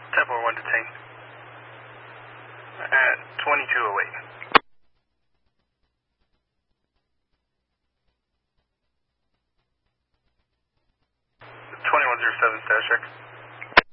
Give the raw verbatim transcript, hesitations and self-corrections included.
ten four one detained. At twenty-two oh eight. twenty-one oh seven status check.